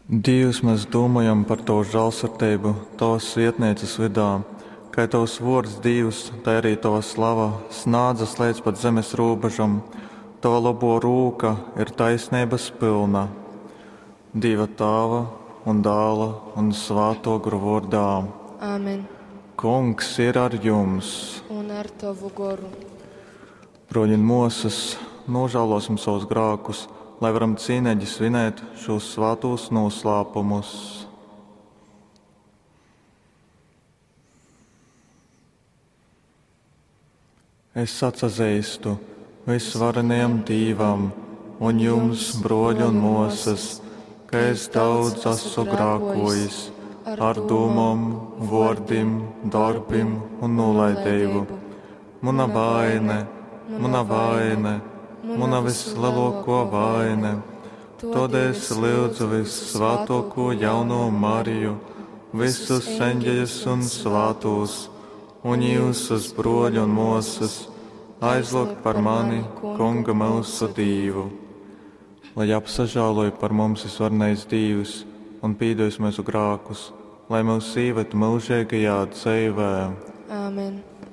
Dievs, mēs domājam par Tavu žēlsirdību, Tavas vietnieces vidā, kā Tavs vārds Dievs, tā arī Tava slava snādzas līdz pat zemes robežam. Tava labo rūka ir taisnības pilna. Dieva Tēva un Dēla un Svēto garu vārdā. Āmen. Kungs ir ar jums. Un ar Tavu garu. Broļi mūsas, nožēlosim savus grēkus, lai varam cīnīgi svinēt šos svētos noslēpumus. Es atzīstu visvarenajam Dievam un jums, broļi un mūsas, ka es daudz esmu grēkojis ar domām, vārdiem, darbiem un nolaidību. Mana vaina, mana vislielākā vaina. Tādēļ es lūdzu visvētāko jauno Mariju, visus eņģeļus un svētos, un jūsus broļi un mūsas, aizlūgt par mani, Kunga mūsu Dievu. Lai apsažāloja par mums visvarenais Dievs un pīdojis mūsu grēkus, lai mūs ievetu mūžīgajā dzīvē. Āmen.